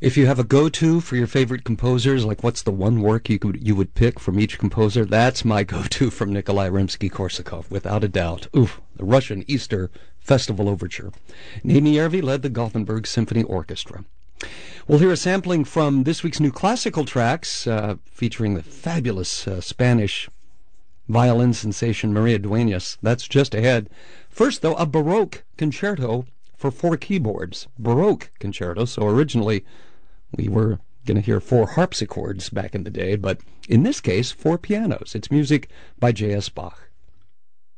If you have a go-to for your favorite composers, like what's the one work you would pick from each composer, that's my go-to from Nikolai Rimsky-Korsakov, without a doubt. Oof, the Russian Easter Festival Overture. Naimi Järvi led the Gothenburg Symphony Orchestra. We'll hear a sampling from this week's new classical tracks, featuring the fabulous Spanish violin sensation Maria Dueñas. That's just ahead. First, though, a Baroque concerto for 4 keyboards. Baroque concerto, so originally we were going to hear 4 harpsichords back in the day, but in this case, 4 pianos. It's music by J.S. Bach.